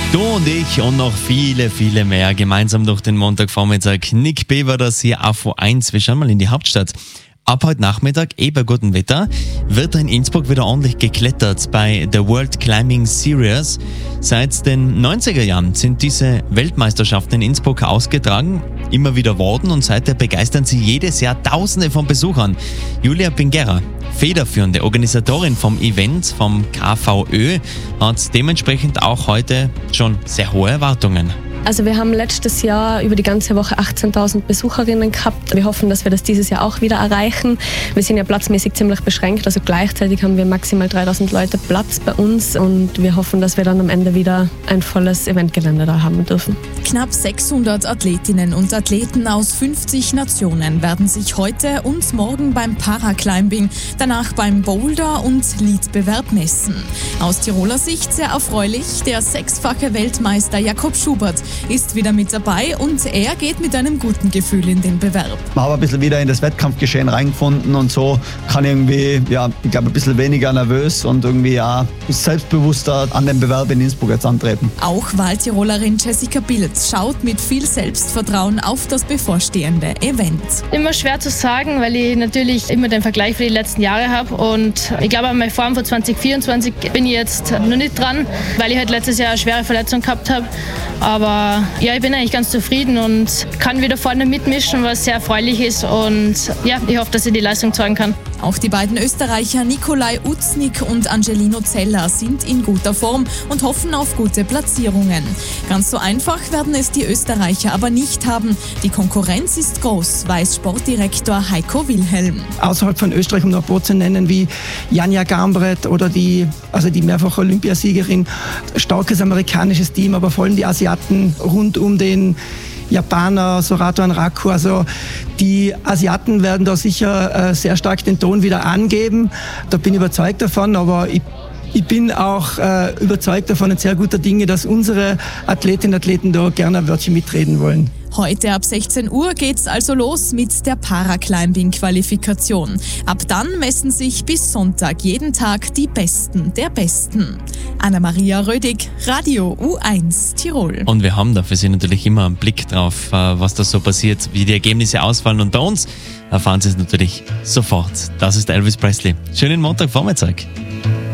Du und ich und noch viele, viele mehr gemeinsam durch den Montagvormittag. Nick B. war das hier auf O1. Wir schauen mal in die Hauptstadt. Ab heute Nachmittag, bei gutem Wetter, wird in Innsbruck wieder ordentlich geklettert bei der World Climbing Series. Seit den 90er Jahren sind diese Weltmeisterschaften in Innsbruck ausgetragen, immer wieder worden, und seither begeistern sie jedes Jahr Tausende von Besuchern. Julia Pinguera, federführende Organisatorin vom Event, vom KVÖ, hat dementsprechend auch heute schon sehr hohe Erwartungen. Also wir haben letztes Jahr über die ganze Woche 18.000 Besucherinnen gehabt. Wir hoffen, dass wir das dieses Jahr auch wieder erreichen. Wir sind ja platzmäßig ziemlich beschränkt, also gleichzeitig haben wir maximal 3.000 Leute Platz bei uns und wir hoffen, dass wir dann am Ende wieder ein volles Eventgelände da haben dürfen. Knapp 600 Athletinnen und Athleten aus 50 Nationen werden sich heute und morgen beim Paraclimbing, danach beim Boulder- und Lead-Bewerb messen. Aus Tiroler Sicht sehr erfreulich, der sechsfache Weltmeister Jakob Schubert ist wieder mit dabei und er geht mit einem guten Gefühl in den Bewerb. Ich habe ein bisschen wieder in das Wettkampfgeschehen reingefunden und so kann ich irgendwie, ich glaube, ein bisschen weniger nervös und irgendwie auch selbstbewusster an den Bewerb in Innsbruck jetzt antreten. Auch Wahltirolerin Jessica Bilz schaut mit viel Selbstvertrauen auf das bevorstehende Event. Immer schwer zu sagen, weil ich natürlich immer den Vergleich für die letzten Jahre habe und ich glaube, an meiner Form von 2024 bin ich jetzt noch nicht dran, weil ich halt letztes Jahr eine schwere Verletzung gehabt habe. Aber ja, ich bin eigentlich ganz zufrieden und kann wieder vorne mitmischen, was sehr erfreulich ist. Und ja, ich hoffe, dass ich die Leistung zeigen kann. Auch die beiden Österreicher Nikolai Uznik und Angelino Zeller sind in guter Form und hoffen auf gute Platzierungen. Ganz so einfach werden es die Österreicher aber nicht haben. Die Konkurrenz ist groß, weiß Sportdirektor Heiko Wilhelm. Außerhalb von Österreich, um noch ein paar zu nennen, wie Janja Gambret oder die mehrfache Olympiasiegerin. Starkes amerikanisches Team, aber vor allem die Asiaten rund um den Japaner, Sorato Anraku, also die Asiaten werden da sicher sehr stark den Ton wieder angeben. Da bin ich überzeugt davon, aber ich bin auch überzeugt davon und sehr guter Dinge, dass unsere Athletinnen und Athleten da gerne ein Wörtchen mitreden wollen. Heute ab 16 Uhr geht's also los mit der Paraclimbing-Qualifikation. Ab dann messen sich bis Sonntag jeden Tag die Besten der Besten. Anna-Maria Rödig, Radio U1 Tirol. Und wir haben da für Sie natürlich immer einen Blick drauf, was da so passiert, wie die Ergebnisse ausfallen. Und bei uns erfahren Sie es natürlich sofort. Das ist Elvis Presley. Schönen Montagvormittag.